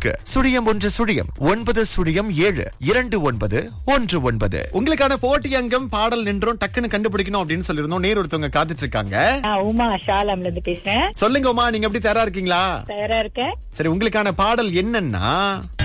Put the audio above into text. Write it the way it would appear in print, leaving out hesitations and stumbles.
தொடர்புக்கு 011009272919. உங்களுக்கான போட்டி அங்கம் பாடல் நின்றோம் டக்குன்னு கண்டுபிடிக்கணும் அப்படின்னு சொல்லிருந்தோம். நேர் ஒருத்தவங்க காத்துட்டு இருக்காங்க. உமா ஷாலாம்ல இருந்து பேசுறேன். சொல்லுங்க உமா, நீங்க எப்படி தயாரா இருக்கீங்களா? தயாரா இருக்கேன். சரி, உங்களுக்கான பாடல் என்னன்னா